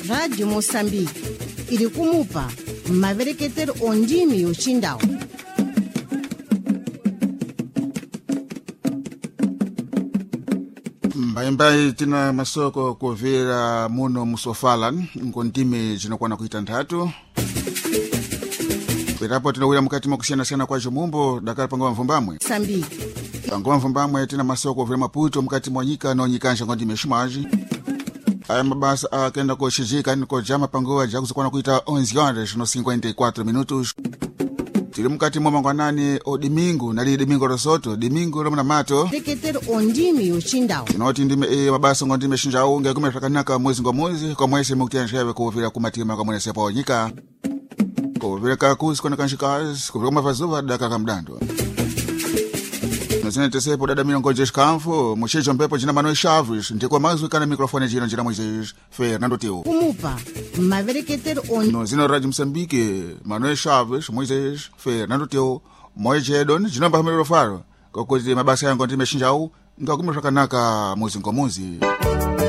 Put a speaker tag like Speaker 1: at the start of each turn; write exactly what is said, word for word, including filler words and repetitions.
Speaker 1: Rádio Moçambique ili kumupa mavereketero ondimi yochindao.
Speaker 2: Mbaimbai tina masoko kuvira muno musofala nkondimi zinokuwa na kuita ntatu. Pirapo tinawira mukati mwakusiana sana kwa jumumbo dakara pangowa mvumbamwe
Speaker 1: Mosambiki.
Speaker 2: Pangowa mvumbamwe tina masoko kuvira Maputo mukati mwanyika na onyikansha ngondimi shumaji. Aya mabasa akenda kushijika niko jama pangowa jakuza kwa na kuita onze horas no cinquenta e quatro minutos. Tiri mukati mwa mangwanani o domingo nali domingo rosoto domingo romana mato
Speaker 1: Vereketero ondimi yochindao.
Speaker 2: inoti ndime e mabasa ngondime shinjao nge kumetakanaka mwezi kwa mwezi kwa mwezi mukutianshawe kuvira kumatima kwa mwezi sepa onyika. Kuvira kakuzi kwa nakanshikazi kuvira mavazuva daka kamdando. Nazine tesepo dada mino ngojesh kamfo mushejo mpepo jina Manuel Chaves ndikwa mazwi kana mikrofone jina jina Moises Fernando Teo
Speaker 1: Kumupa mavereketero ondimi.
Speaker 2: no zina Radio Moçambique Manuel Chaves Moises Fernando Teo Moijedon jina Bahamiro Faro kwa kuti mabasa yangu ndime shinjao ngakumira kanaka muzi ngomuzi.